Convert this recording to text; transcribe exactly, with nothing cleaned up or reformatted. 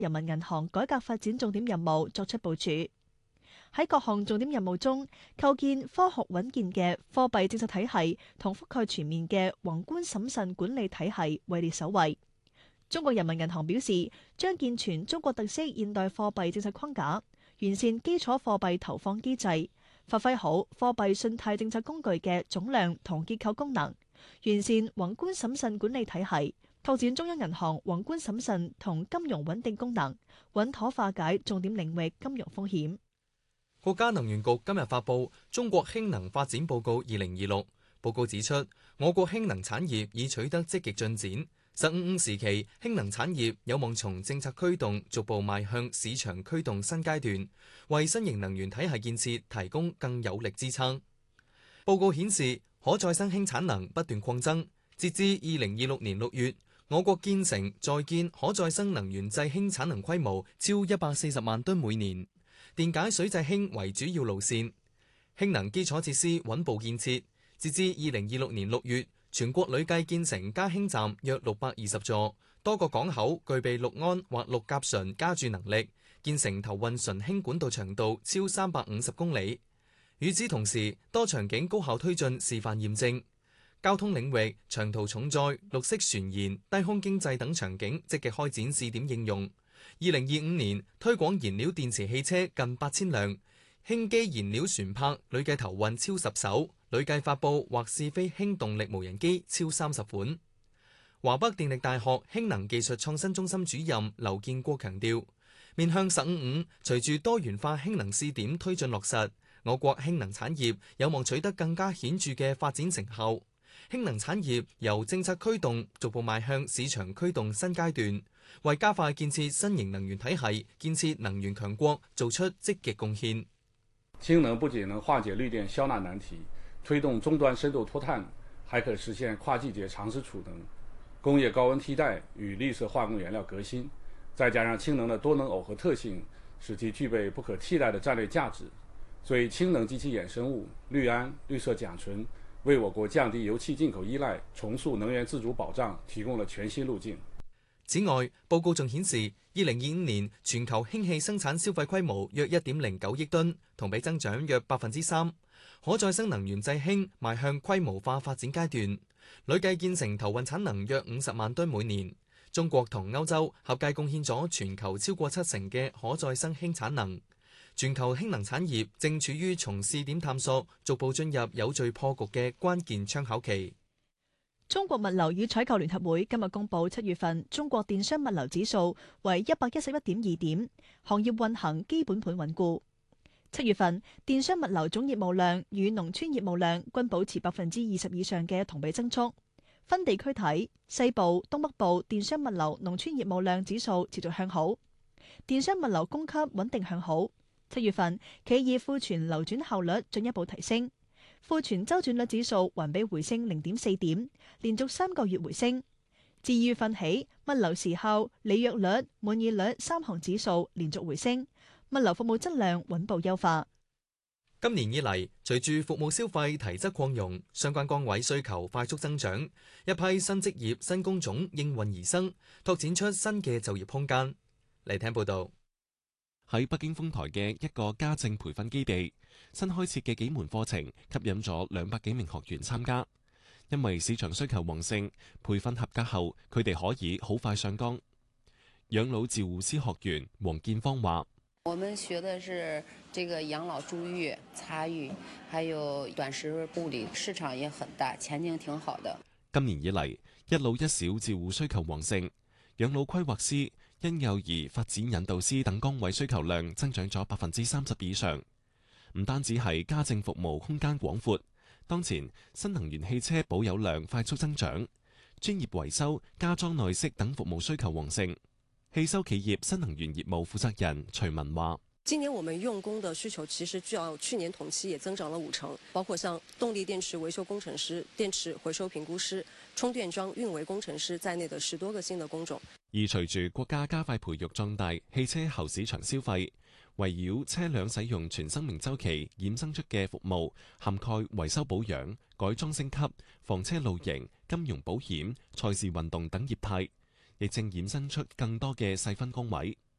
人民銀行改革發展重點任務作出部署。喺各項重點任務中，構建科學穩健嘅貨幣政策體系同覆蓋全面嘅宏觀審慎管理體系位列首位。中國人民銀行表示，將健全中國特色現代貨幣政策框架，完善基礎貨幣投放機制，發揮好貨幣信貸政策工具嘅總量同結構功能，完善宏觀審慎管理體系，拓展中央銀行宏觀審慎同金融穩定功能，穩妥化解重點領域金融風險。 國家能源局今日發布《中國氫能發展報告二零二六》，報告指出，我國氫能產業已取得積極進展。十五五時期，氫能產業有望從政策驅動逐步邁向市場驅動新階段，為新型能源體系建設提供更有力支撐。報告顯示，可再生氫產能不斷擴增，截至二零二六年六月，我國建成在建可再生能源製氫產能規模超一百四十萬噸每年。電解水製氫為主要路線，氫能基礎設施穩步建設。截至二零二六年六月，全國累計建成加氫站約六百二十座，多個港口具備氯胺或氯甲醇加注能力，建成投運純氫管道長度超三百五十公里。與此同時，多場景高效推進示範驗證。交通領域，長途重載、綠色船研、低空經濟等場景積極開展試點應用。二零二五年推廣燃料電池汽車近八千輛，氫基燃料船舶累計投運超十艘，累計發佈或試飛氫動力無人機超三十款。華北電力大學氫能技術創新中心主任劉建國強調，面向十五五，隨住多元化氫能試點推進落實，我國氫能產業有望取得更加顯著嘅發展成效。氫能產業由政策驅動逐步邁向市場驅動新階段，為加快建設新型能源體系、建設能源強國做出積極貢獻。 氫能不僅能化解綠電消納難題，推動終端深度脫碳，還可實現跨季節長時儲能、工業高溫替代與綠色化工原料革新。再加上氫能的多能耦合特性，使其具備不可替代的戰略價值。所以氫能及其衍生物綠胺、綠色甲醇，為我國降低油氣進口依賴、重塑能源自主保障提供了全新路徑。 此外，報告仲顯示，二零二五年全球氫氣生產消費規模約一點零九億噸，同比增長約百分之三。可再生能源製氫邁向規模化發展階段，累計建成投運產能約五十萬噸每年。中國同歐洲合計貢獻咗全球超過七成嘅可再生氫產能。全球氫能產業正處於從試點探索逐步進入有序破局嘅關鍵窗口期。 中國物流與採購聯合會今日公布七月份中國電商物流指數為一百一十一點二點，行業運行基本盤穩固。七月份電商物流總業務量與農村業務量均保持百分之二十以上嘅同比增速。分地區睇，西部、東北部電商物流農村業務量指數持續向好，電商物流供給穩定向好。七月份企業庫存流轉效率進一步提升，庫存周轉率指數環比回升零點四點，連續三個月回升。自二月份起，物流時效、履約率、滿意率三項指數連續回升，物流服務質量穩步優化。 今年以嚟，隨住服務消費提質擴容，相關崗位需求快速增長，一批新職業、新工種應運而生，拓展出新嘅就業空間。嚟聽報道。 喺北京豐台嘅一個家政培訓基地，新開設嘅幾門課程吸引咗兩百幾名學員參加。因為市場需求旺盛，培訓合格後，佢哋可以好快上崗。養老照護師學員黃建芳話： 我們學的是這個養老助浴、擦浴，還有短時護理，市場也很大，前景挺好的。 今年以嚟，一老一小照護需求旺盛，養老規劃師、嬰幼兒發展引導師等崗位需求量增長咗百分之三十以上。唔單止係家政服務空間廣闊，當前新能源汽車保有量快速增長，專業維修、加裝內飾等服務需求旺盛。汽修企業新能源業務負責人徐文話： 今年我們用工的需求其實較去年同期也增長了五成，包括像動力電池維修工程師、電池回收評估師、充電樁運維工程師在內的十多個新的工種。 而隨住國家加快培育壯大汽車後市場消費，圍繞車輛使用全生命週期衍生出嘅服務，涵蓋維修保養、改裝升級、房車露營、金融保險、賽事運動等業態，亦正衍生出更多嘅細分崗位。